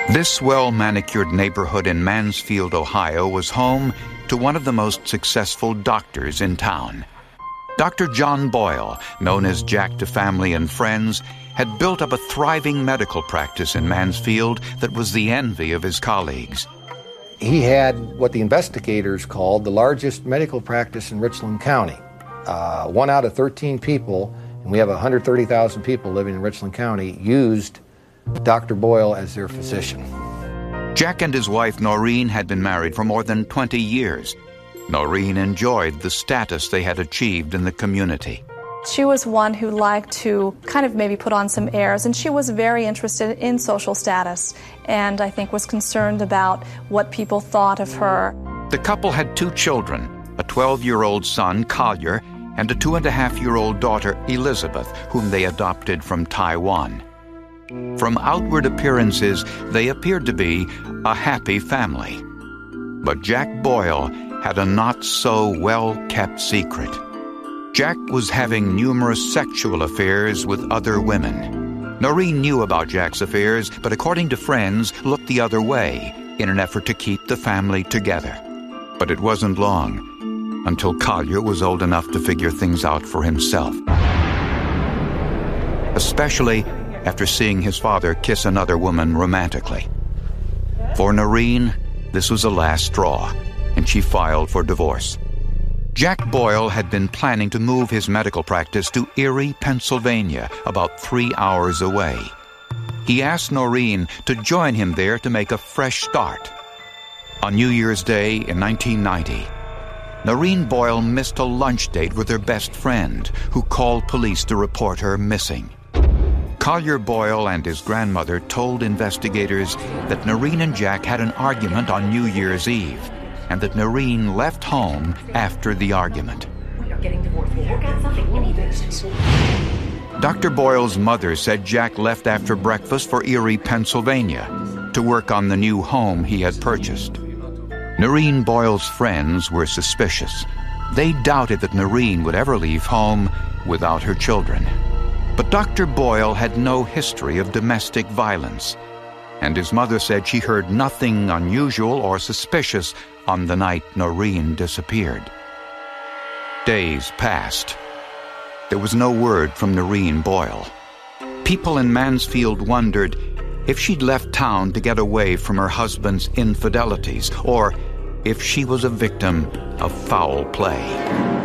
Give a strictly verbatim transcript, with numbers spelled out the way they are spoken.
This well-manicured neighborhood in Mansfield, Ohio, was home to one of the most successful doctors in town. Doctor John Boyle, known as Jack to family and friends, had built up a thriving medical practice in Mansfield that was the envy of his colleagues. He had what the investigators called the largest medical practice in Richland County. Uh, one out of thirteen people, and we have one hundred thirty thousand people living in Richland County, used Doctor Boyle as their physician. Jack and his wife Noreen had been married for more than twenty years. Noreen enjoyed the status they had achieved in the community. She was one who liked to kind of maybe put on some airs, and she was very interested in social status, and I think was concerned about what people thought of her. The couple had two children, a twelve-year-old son, Collier, and a two-and-a-half-year-old daughter, Elizabeth, whom they adopted from Taiwan. From outward appearances, they appeared to be a happy family. But Jack Boyle had a not-so-well-kept secret. Jack was having numerous sexual affairs with other women. Noreen knew about Jack's affairs, but according to friends, looked the other way in an effort to keep the family together. But it wasn't long until Collier was old enough to figure things out for himself. Especially after seeing his father kiss another woman romantically. For Noreen, this was the last straw, and she filed for divorce. Jack Boyle had been planning to move his medical practice to Erie, Pennsylvania, about three hours away. He asked Noreen to join him there to make a fresh start. On New Year's Day in nineteen ninety, Noreen Boyle missed a lunch date with her best friend, who called police to report her missing. Collier Boyle and his grandmother told investigators that Noreen and Jack had an argument on New Year's Eve, and that Noreen left home after the argument. We are getting divorced. We'll work out something. We need this. Doctor Boyle's mother said Jack left after breakfast for Erie, Pennsylvania, to work on the new home he had purchased. Noreen Boyle's friends were suspicious. They doubted that Noreen would ever leave home without her children. But Doctor Boyle had no history of domestic violence, and his mother said she heard nothing unusual or suspicious on the night Noreen disappeared. Days passed. There was no word from Noreen Boyle. People in Mansfield wondered if she'd left town to get away from her husband's infidelities, or if she was a victim of foul play.